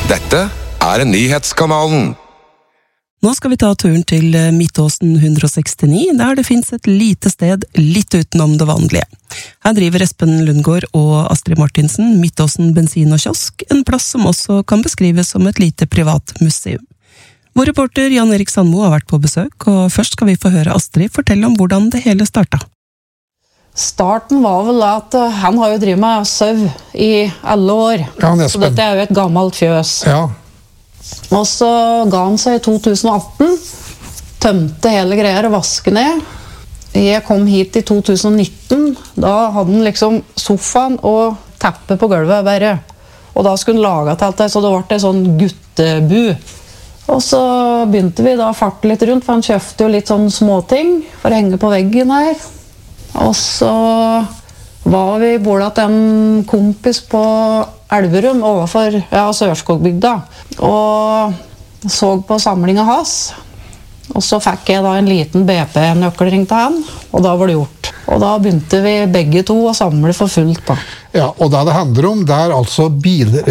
Dette Nyhetskanalen. Nå skal vi ta turen til Midtåsen 169, der det finnes et lite sted litt utenom det vanlige. Her driver Espen Lundgaard og Astrid Martinsen Midtåsen bensin og kiosk, en plass som også kan beskrives som et lite privat museum. Vår reporter Jan Erik Sandmo har vært på besøk, og først skal vi få høre Astrid fortelle om hvordan det hele startet. Starten var vel at han har jo drivet med sau i alle år, så dette er jo et gammelt fjøs. Ja. Og så ga han seg i 2018, tømte hele greier og vaske ned. Jeg kom hit i 2019, da hadde han liksom sofaen og teppet på gulvet bare. Og da skulle han lage til alt det, så det ble en sånn guttebu. Og så begynte vi da å farte litt rundt, for han kjøpte jo litt sånn småting for å henge på veggen her. Og så var vi bordet til en kompis på Elverum overfor Sørskogbygda og så på samlingen hans. Og så fikk jeg da en liten BP-nøkkelring til han, og da var det gjort. Og da begynte vi begge to å samle for fullt da. Ja, og det handler om, det er altså biler